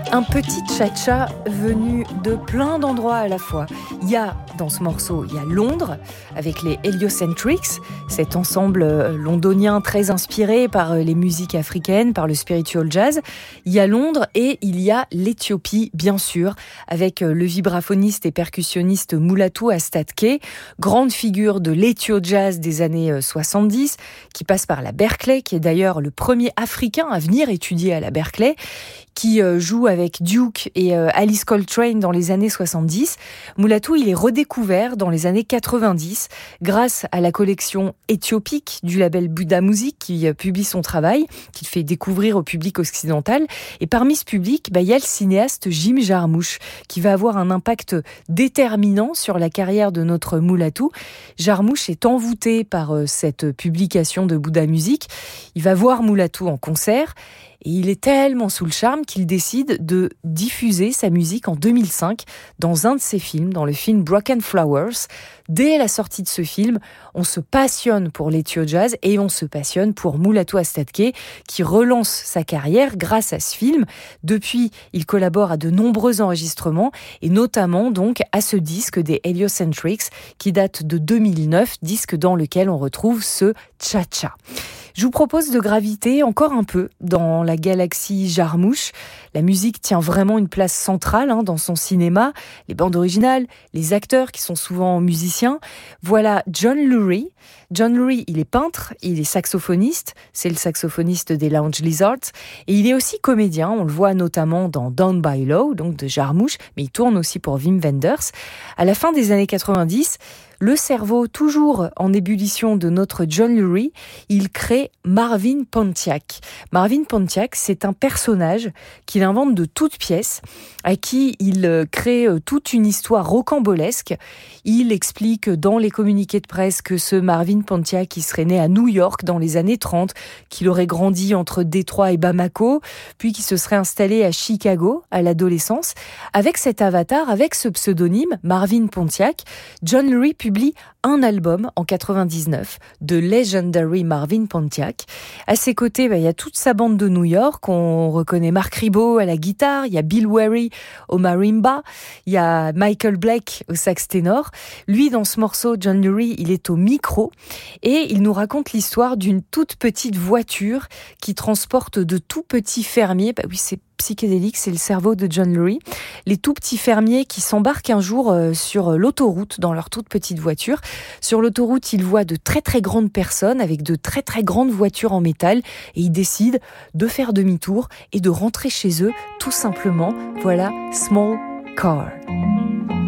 Un petit cha-cha venu de plein d'endroits à la fois. Il y a, dans ce morceau, il y a Londres, avec les Heliocentrics, cet ensemble londonien très inspiré par les musiques africaines, par le spiritual jazz. Il y a Londres et il y a l'Éthiopie, bien sûr, avec le vibraphoniste et percussionniste Mulatu Astatke, grande figure de l'Ethio Jazz des années 70, qui passe par la Berklee, qui est d'ailleurs le premier Africain à venir étudier à la Berklee, qui joue avec Duke et Alice Coltrane dans les années 70. Mulatu, il est redécouvert dans les années 90 grâce à la collection éthiopique du label Buddha Music qui publie son travail, qui le fait découvrir au public occidental. Et parmi ce public, il y a le cinéaste Jim Jarmusch qui va avoir un impact déterminant sur la carrière de notre Mulatu. Jarmusch est envoûté par cette publication de Buddha Music. Il va voir Mulatu en concert. Et il est tellement sous le charme qu'il décide de diffuser sa musique en 2005 dans un de ses films, dans le film Broken Flowers. Dès la sortie de ce film, on se passionne pour l'Ethio Jazz et on se passionne pour Mulatu Astatke qui relance sa carrière grâce à ce film. Depuis, il collabore à de nombreux enregistrements et notamment donc à ce disque des Heliocentrics qui date de 2009, disque dans lequel on retrouve ce cha-cha. Je vous propose de graviter encore un peu dans la galaxie Jarmusch. La musique tient vraiment une place centrale dans son cinéma. Les bandes originales, les acteurs qui sont souvent musiciens. Voilà John Lurie. John Lurie, il est peintre, il est saxophoniste. C'est le saxophoniste des Lounge Lizards. Et il est aussi comédien. On le voit notamment dans Down by Law, donc de Jarmusch. Mais il tourne aussi pour Wim Wenders. À la fin des années 90, le cerveau toujours en ébullition de notre John Lurie, il crée Marvin Pontiac. Marvin Pontiac, c'est un personnage qu'il invente de toutes pièces, à qui il crée toute une histoire rocambolesque. Il explique dans les communiqués de presse que ce Marvin Pontiac, il serait né à New York dans les années 30, qu'il aurait grandi entre Détroit et Bamako, puis qu'il se serait installé à Chicago à l'adolescence. Avec cet avatar, avec ce pseudonyme, Marvin Pontiac, John Lurie publie un album en 99 de Legendary Marvin Pontiac. À ses côtés, il y a toute sa bande de New York. On reconnaît Mark Ribot à la guitare, il y a Bill Wary au marimba, il y a Michael Blake au sax ténor. Lui, dans ce morceau, John Lurie, il est au micro et il nous raconte l'histoire d'une toute petite voiture qui transporte de tout petits fermiers. Oui, c'est psychédélique, c'est le cerveau de John Lurie. Les tout petits fermiers qui s'embarquent un jour sur l'autoroute dans leur toute petite voiture. Sur l'autoroute, ils voient de très très grandes personnes avec de très très grandes voitures en métal et ils décident de faire demi-tour et de rentrer chez eux tout simplement. Voilà, Small Car.